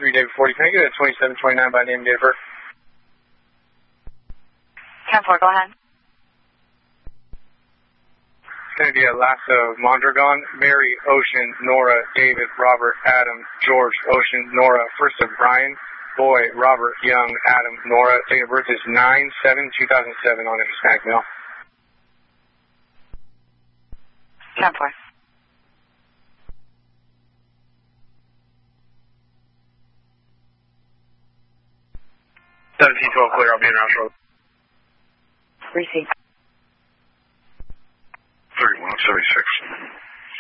3 David 40. Can I get a 2729 by name and date of birth? 10-4, go ahead. It's going to be a Lasso Mondragon, Mary, Ocean, Nora, David, Robert, Adam, George, Ocean, Nora, first of Brian, Boy, Robert, Young, Adam, Nora. Date of birth is 9/7/2007 on a Hispanic male. 10-4. 1712 clear, I'll be in around shortly. Receive.